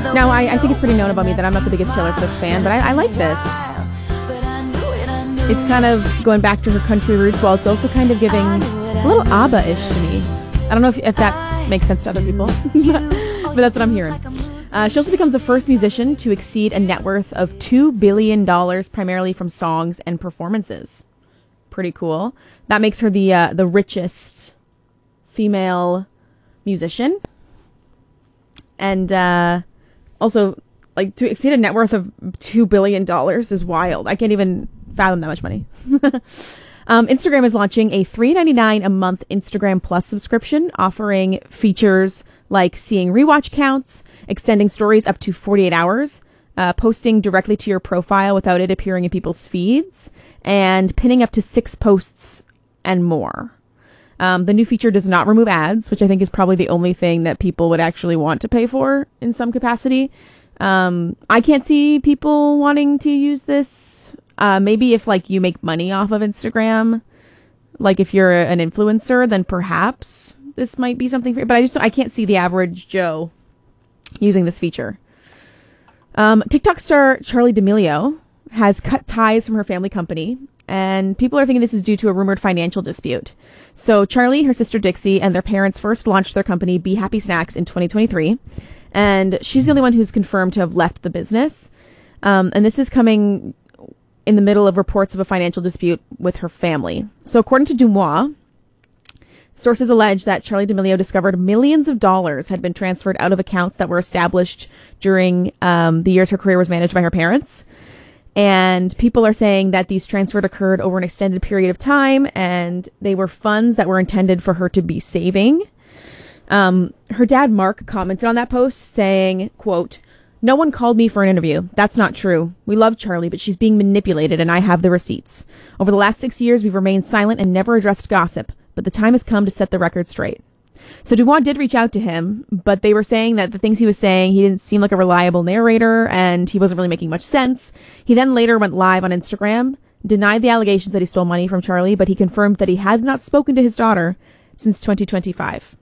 Now, I think it's pretty known about me that I'm not the biggest Taylor Swift fan, but I like this. It's kind of going back to her country roots, while it's also kind of giving a little ABBA-ish to me. I don't know if that makes sense to other people, but that's what I'm hearing. She also becomes the first musician to exceed a net worth of $2 billion, primarily from songs and performances. Pretty cool. That makes her the richest female musician. And also, like, to exceed a net worth of $2 billion is wild. I can't even fathom that much money. Instagram is launching a $3.99 a month Instagram Plus subscription, offering features like seeing rewatch counts, extending stories up to 48 hours, posting directly to your profile without it appearing in people's feeds, and pinning up to 6 posts and more. The new feature does not remove ads, which I think is probably the only thing that people would actually want to pay for in some capacity. I can't see people wanting to use this. Maybe if, like, you make money off of Instagram, like if you're an influencer, then perhaps this might be something for you. But I can't see the average Joe using this feature. TikTok star Charli D'Amelio has cut ties from her family company, and people are thinking this is due to a rumored financial dispute. So Charli, her sister Dixie, and their parents first launched their company, Be Happy Snacks, in 2023. And she's the only one who's confirmed to have left the business. And this is coming in the middle of reports of a financial dispute with her family. So according to DeuxMoi, sources allege that Charli D'Amelio discovered millions of dollars had been transferred out of accounts that were established during the years her career was managed by her parents. And people are saying that these transfers occurred over an extended period of time, and they were funds that were intended for her to be saving. Her dad, Mark, commented on that post saying, quote, "No one called me for an interview. That's not true. We love Charli, but she's being manipulated, and I have the receipts. Over the last 6 years, we've remained silent and never addressed gossip, but the time has come to set the record straight." So DeuxMoi did reach out to him, but they were saying that the things he was saying, he didn't seem like a reliable narrator, and he wasn't really making much sense. He then later went live on Instagram, denied the allegations that he stole money from Charli, but he confirmed that he has not spoken to his daughter since 2025.